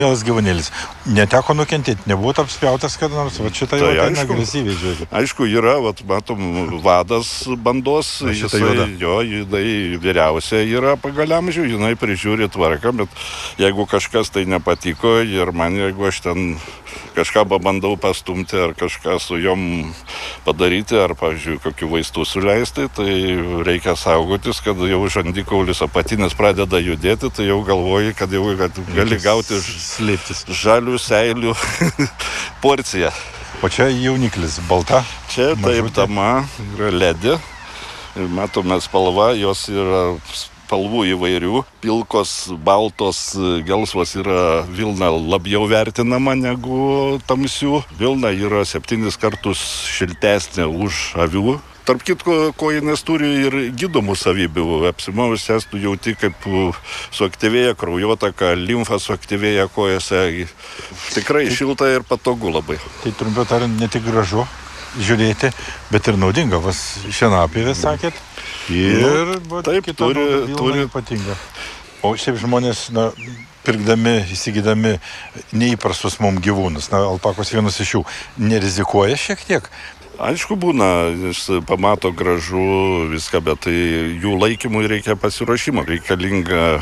Mielas gyvūnėlis, neteko nukentėti, nebuvo apspjautas, kad nors, va šitą jau ateina agresyviai žiūrėti. Aišku, yra, matom, vadas bandos, jinai vyriausia yra pagal amžių, jinai prižiūri tvarką, bet jeigu kažkas tai nepatiko ir man, jeigu aš ten kažką bandau pastumti ar kažką su jom padaryti, ar, pavyzdžiui, kokių vaistų suleisti, tai reikia saugotis, kad jau žandikaulis apatinis pradeda judėti, tai jau galvoji, kad jau gali gauti žalių seilių porciją. O čia jauniklis, balta? Čia taip tama, yra ledė. Matome spalva, jos yra spalvų įvairių. Pilkos, baltos, gelsvos yra vilna labiau vertinama negu tamsių. Vilna yra 7 kartus šiltesnė už avių. Tarp kitko, kojinas turi ir gydomų savybių. Apsimovus tu jauti, kaip suaktyvėja kraujotaka, limfa suaktyvėja kojose. Tikrai šilta ir patogu labai. Tai trumpiau tariant, ne tik gražu žiūrėti, bet ir naudinga. Vas šienapjovės sakėt. Ir taip, turi ypatinga. O šiaip žmonės, pirkdami, įsigydami neįprastus mums gyvūnus, alpakos vienas iš jų, nerizikuoja šiek tiek? Aišku būna, jis pamato gražu viską, bet tai jų laikymui reikia pasiruošimo. Reikalinga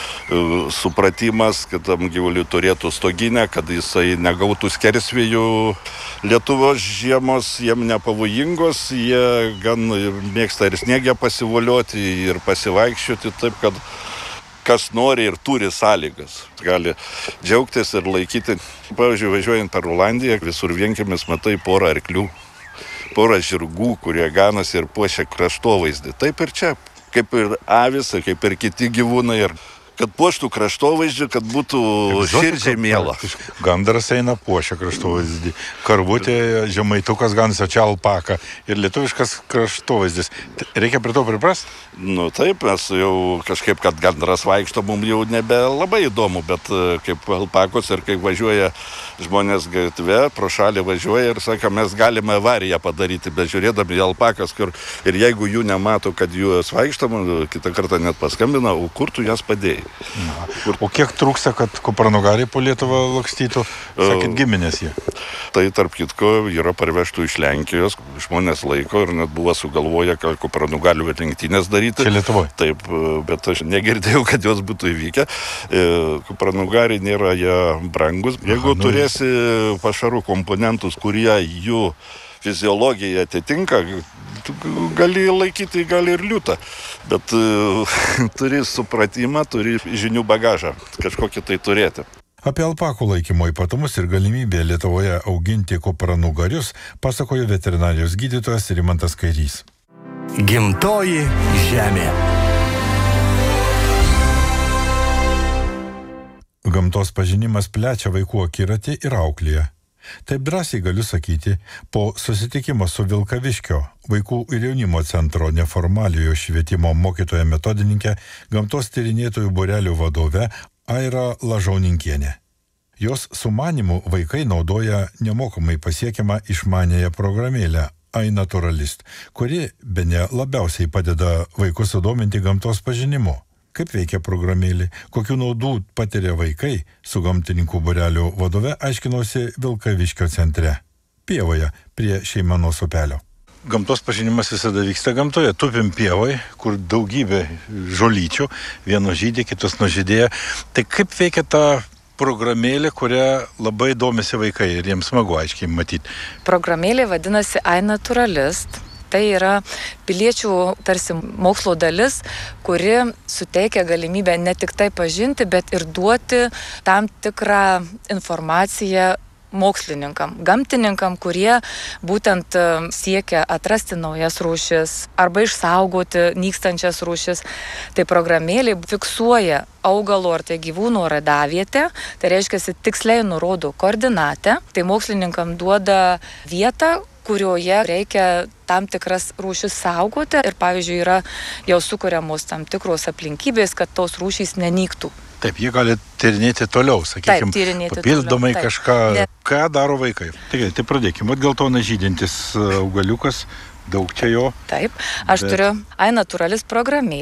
supratimas, kad tam gyvuliui turėtų stoginę, kad jisai negautų skersvėjų. Lietuvos žiemos jiem nepavojingos, jie gan mėgsta ir sniegę pasivolioti, ir pasivaikščioti, taip kad kas nori ir turi sąlygas, gali džiaugtis ir laikyti. Pavyzdžiui, važiuojant per Olandiją, visur vienkiemis matai porą arklių. Porą žirgų, kurie ganasi ir puošia kraštovaizdį. Taip ir čia, kaip ir avis, kaip ir kiti gyvūnai. Ir kad puoštų kraštovaizdį, kad būtų širdžiai miela. Gandras eina puošia kraštovaizdį. Karvutė, žemaitukas ganasi, o čia alpaka. Ir lietuviškas kraštovaizdis. Reikia prie to priprast? Taip, mes jau kažkaip, kad gandras vaikšto, mums jau nebe labai įdomu, bet kaip alpakos ir kaip važiuoja žmonės gatve, pro šalį važiuoja ir sako, mes galime avariją padaryti, bet žiūrėdami į alpakas, ir jeigu jų nemato, kad jų vaikštam, kitą kartą net paskambina, o kur tu jas padėjai? O kiek trūksta, kad kupranugariai po Lietuvą lakstytų, sakėt, giminės jie? Tai tarp kitko yra parvežtų iš Lenkijos, žmonės laiko ir net buvo sugalvoję kupranugarių lenktynės daryti. Čia Lietuvoje? Taip, bet aš negirdėjau, kad jos būtų įvykę. Kupranugariai nėra jie brangus. Jeigu turėsi pašarų komponentus, kurie jų fiziologija atitinka, gali laikyti, gali ir liūtą, bet turi supratimą, turi žinių bagažą, kažkokį tai turėti. Apie alpakų laikymo ypatumus ir galimybę Lietuvoje auginti kupranugarius pasakojo veterinarijos gydytojas Rimantas Kairys. Gimtoji žemė. Gamtos pažinimas plečia vaikų akiratį ir auklėje. Taip drąsiai galiu sakyti, po susitikimo su Vilkaviškio vaikų ir jaunimo centro neformaliojo švietimo mokytoja metodininkė, gamtos tyrinėtojų būrelių vadove Aira Lažauninkienė. Jos sumanymu vaikai naudoja nemokamai pasiekiamą išmaniąją programėlę iNaturalist, kuri bene labiausiai padeda vaikus sudominti gamtos pažinimu. Kaip veikia programėlė, kokių naudų patiria vaikai, su gamtininkų būrelių vadove aiškinosi Vilkaviškio centre, pievoje prie Šeimenos upelio. Gamtos pažinimas visada vyksta gamtoje. Tupim pievoje, kur daugybė žolyčių, vienos žydė, kitos nužydėja. Tai kaip veikia ta programėlė, kurią labai domisi vaikai ir jiems smagu aiškiai matyti? Programėlė vadinasi iNaturalist. Tai yra piliečių tarsi mokslo dalis, kuri suteikia galimybę ne tik tai pažinti, bet ir duoti tam tikrą informaciją mokslininkam, gamtininkam, kurie būtent siekia atrasti naujas rūšis arba išsaugoti nykstančias rūšis. Tai programėlė fiksuoja augalo ar tai gyvūno radavietę, tai reiškia tiksliai nurodo koordinatę, tai mokslininkam duoda vietą, kurioje reikia tam tikras rūšis saugoti ir, pavyzdžiui, yra jau sukuriamos tam tikros aplinkybės, kad tos rūšys nenyktų. Taip, jie gali tyrinėti toliau, sakykime, papildomai toliau. Kažką. Ką daro vaikai? Tai pradėkime, geltonas žydintis augaliukas, daug čia jo. Taip, aš turiu iNaturalist programėlę,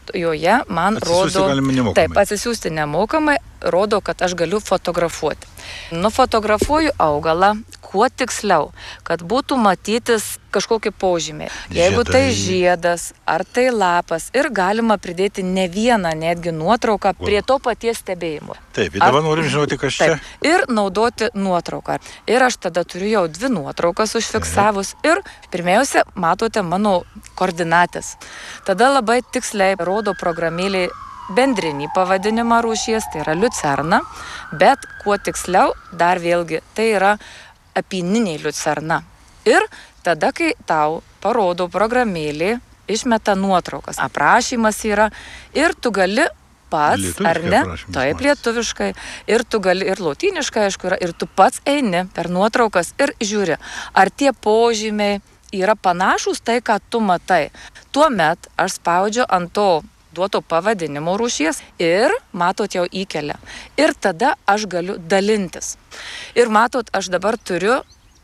joje man rodo... Taip, atsisiųsti nemokamai, rodo, kad aš galiu fotografuoti. Nufotografuoju augalą, kuo tiksliau, kad būtų matytis kažkokie požymiai. Jeigu tai žiedas, ar tai lapas, ir galima pridėti ne vieną netgi nuotrauką prie to paties stebėjimo. Taip, dabar norim žinoti, kas čia. Ir naudoti nuotrauką. Ir aš tada turiu jau 2 nuotraukas užfiksavus. Ir pirmiausia, matote mano koordinatės. Tada labai tiksliai rodo programėlė bendrinį pavadinimą rūšies, tai yra liucerna, bet kuo tiksliau, dar vėlgi, tai yra apyniniai liucerna. Ir tada, kai tau parodo programėlė, išmeta nuotraukas, aprašymas yra, ir tu gali pats, lietuviškai ar ne? Taip, lietuviškai. Ir tu gali, ir lotyniškai, aišku, yra, ir tu pats eini per nuotraukas ir žiūri, ar tie požymiai yra panašus tai, ką tu matai. Tuomet aš spaudžiu ant to duoto pavadinimo rūšies ir matot jau įkelia. Ir tada aš galiu dalintis. Ir matot, aš dabar turiu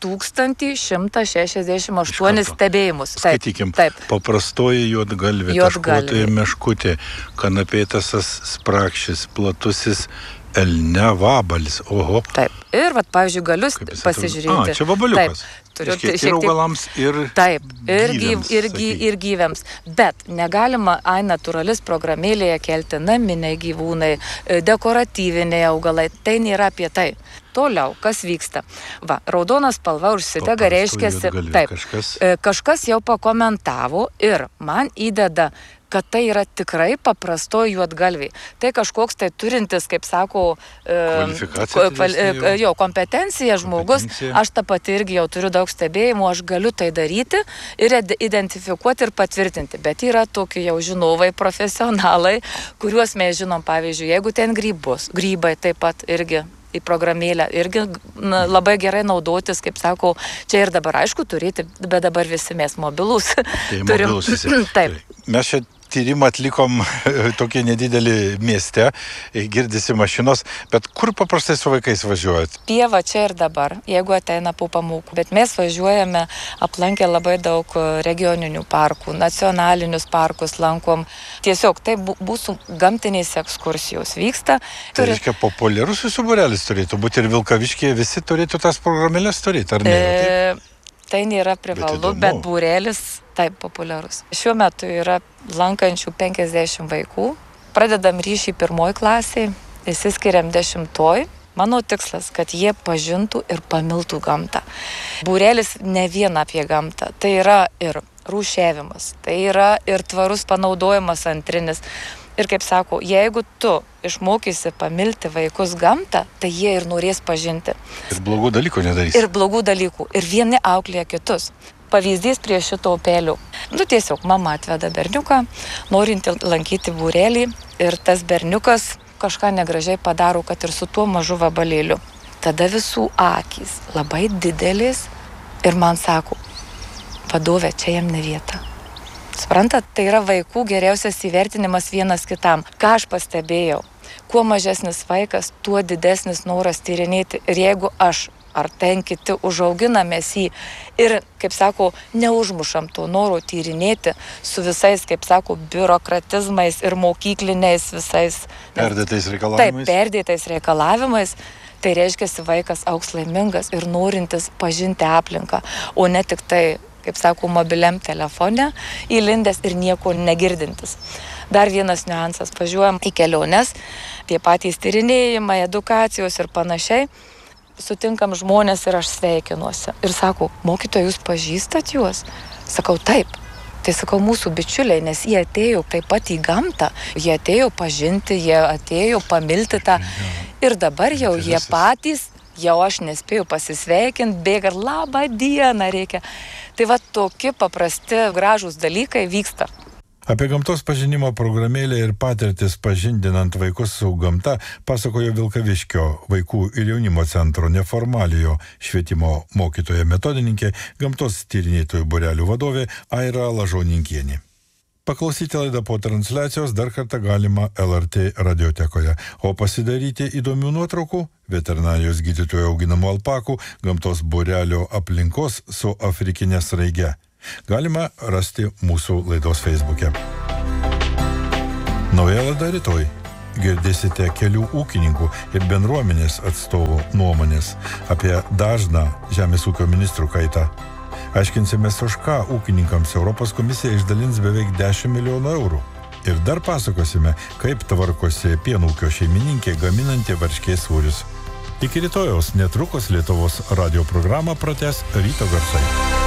1168 stebėjimus. Skaitykim, paprastoji juodgalvė, taškuotoji meškutė, kanapėtasas sprakšis, platusis elnevabalis. Oho. Taip. Ir, pavyzdžiui, galiu pasižiūrėti. Čia vabaliukas. Taip. Ir augalams, ir gyviams. Bet negalima iNaturalis programėlėje kelti naminiai gyvūnai, dekoratyviniai augalai. Tai nėra apie tai. Toliau, kas vyksta? Raudona spalva užsidega, reiškiasi, kažkas jau pakomentavo ir man įdeda, kad tai yra tikrai paprastoji juodgalviai. Tai kažkoks tai turintis, kaip sako, kompetencija žmogus. Aš tą pati irgi jau turiu daug stebėjimų, aš galiu tai daryti ir identifikuoti ir patvirtinti. Bet yra tokie jau žinovai, profesionalai, kuriuos mes žinom, pavyzdžiui, jeigu ten grybai taip pat irgi į programėlę, irgi labai gerai naudotis, kaip sako, čia ir dabar aišku turėti, bet dabar visi mes mobilus. Taip. Mes čia tyrimą atlikom tokį nedidelį mieste, girdisi mašinos, bet kur paprastai su vaikais važiuojat? Pieva čia ir dabar, jeigu ateina po pamokų, bet mes važiuojame aplankę labai daug regioninių parkų, nacionalinius parkus lankom. Tiesiog tai mūsų gamtinės ekskursijos vyksta. Tai reiškia, populiarus jūsų būrelis turėtų būti ir Vilkaviškyje visi turėtų tas programėlės turėti, ar ne? Tai nėra privalu, bet būrelis taip populiarus. Šiuo metu yra lankančių 50 vaikų. Pradedam ryšį 1 klasėje, įsiskiriam 10. Mano tikslas, kad jie pažintų ir pamiltų gamtą. Būrelis ne vien apie gamtą. Tai yra ir rūšiavimas, tai yra ir tvarus panaudojimas antrinis. Ir kaip sako, jeigu tu išmokysi pamilti vaikus gamtą, tai jie ir norės pažinti. Ir blogų dalykų nedarys. Ir blogų dalykų. Ir vieni auklėja kitus. Pavyzdys prie šito upelio. Tiesiog mama atveda berniuką, norinti lankyti būrelį, ir tas berniukas kažką negražiai padaro, kad ir su tuo mažu vabalėliu. Tada visų akys labai didelis ir man sako, vadovė, čia jam ne vieta. Suprantat, tai yra vaikų geriausias įvertinimas vienas kitam. Ką aš pastebėjau? Kuo mažesnis vaikas, tuo didesnis noras tyrinėti. Ir jeigu aš ar ten kiti užauginamės jį ir, kaip sako, neužmušam to noro tyrinėti su visais, kaip sako, biurokratizmais ir mokykliniais visais. Perdėtais reikalavimais. Taip, perdėtais reikalavimais. Tai reiškia, vaikas augs laimingas ir norintis pažinti aplinką, o ne tik tai, kaip sako, mobiliam telefone įlindęs ir nieko negirdintis. Dar vienas niuansas, važiuojam į keliones, tie patys tyrinėjimai, edukacijos ir panašiai, sutinkam žmonės ir aš sveikinuosi. Ir sako, mokytojai, jūs pažįstat juos? Sakau, taip. Tai sakau, mūsų bičiuliai, nes jie atėjo taip pat į gamtą, jie atėjo pažinti, jie atėjo pamilti tą. Ir dabar jau jie patys, jau aš nespėjau pasisveikinti, bėga ir labą dieną reikia. Tai va tokie paprasti, gražūs dalykai vyksta. Apie gamtos pažinimo programėlę ir patirtis pažindinant vaikus su gamta pasakojo Vilkaviškio vaikų ir jaunimo centro neformaliojo švietimo mokytoja metodininkė, gamtos tyrinėtojų būrelių vadovė Aira Lažoninkienė. Paklausyti laidą po transliacijos dar kartą galima LRT radiotekoje, o pasidaryti įdomių nuotraukų, veterinarijos gydytojų auginamų alpakų, gamtos būrelio aplinkos su afrikinė sraige galima rasti mūsų laidos Facebook'e. Nauja laida rytoj. Girdėsite kelių ūkininkų ir bendruomenės atstovų nuomonės apie dažną žemės ūkio ministrų kaitą. Aiškinsimės, už ką ūkininkams Europos komisija išdalins beveik 10 milijonų eurų. Ir dar pasakosime, kaip tvarkosi pienūkio šeimininkė gaminanti varškės sūrius. Iki rytojaus netrukus Lietuvos radio programą pratęs Ryto garsai.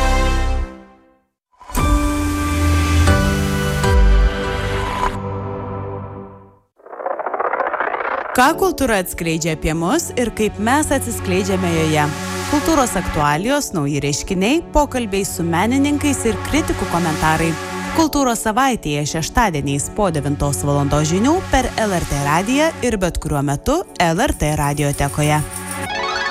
Ką kultūra atskleidžia apie mus ir kaip mes atsiskleidžiame joje. Kultūros aktualijos, nauji reiškiniai, pokalbiai su menininkais ir kritikų komentarai. Kultūros savaitėje šeštadieniais po 9 val. Žinių per LRT radiją ir bet kuriuo metu LRT radiotekoje.